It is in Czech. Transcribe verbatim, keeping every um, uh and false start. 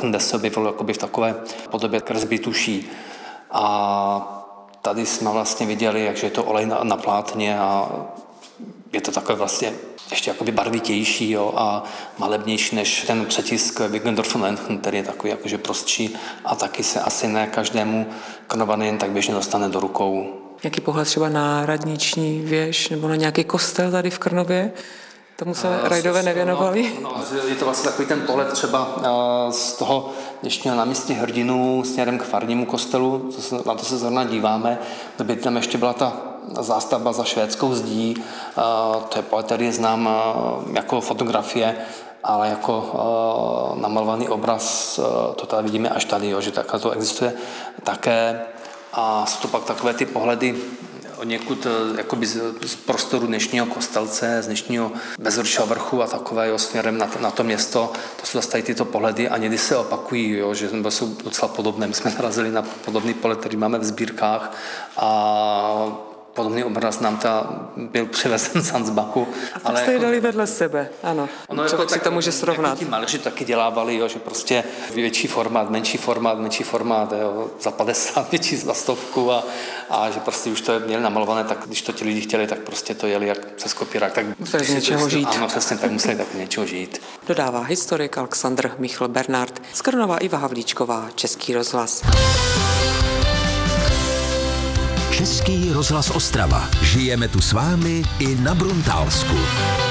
kde se objevilo jakoby v takové podobě kresby tuší. A tady jsme vlastně viděli, jak je to olej na, na plátně a je to takové vlastně ještě jakoby barvitější, jo, a malebnější než ten přetisk Wiggendorf und Lenchen, který je takový jakože prostší a taky se asi ne každému Krnovaný jen tak běžně dostane do rukou. Jaký pohled třeba na radniční věž nebo na nějaký kostel tady v Krnově? Tomu se uh, Rajdové nevěnovali? No, no, je to vlastně takový ten pohled třeba uh, z toho dnešního náměstí Hrdinů směrem k farnímu kostelu, to se, na to se zrovna díváme, kdyby tam ještě byla ta zástavba za švédskou zdí, uh, to je pohled, který je znám uh, jako fotografie, ale jako uh, namalovaný obraz, uh, to tady vidíme až tady, jo, že takhle to existuje také. A jsou to pak takové ty pohledy od někud jakoby z, z prostoru dnešního Kostelce, z dnešního Bezručova vrchu a takového směrem na to, na to město. To jsou zase tady tyto pohledy a někdy se opakují, jo, že jsou docela podobné. My jsme narazili na podobný pohled, který máme v sbírkách a podobný obraz nám ta byl přivezen z Ansbachu. A tak jste je dali vedle sebe, ano. Ono člověk jako si to může srovnat. Jako ti malíři taky dělávali, jo, že prostě větší formát, menší formát, menší formát, jo, za padesát, větší za stovku a, a že prostě už to měli namalované, tak když to ti lidi chtěli, tak prostě to jeli jak přes kopírák. Tak museli z něčeho žít. Ano, přesně, tak museli taky něčeho žít. Dodává historik Alexandr Michl Bernard, z Krnova Iva Havlíčková, Český rozhlas. Český rozhlas Ostrava. Žijeme tu s vámi i na Bruntálsku.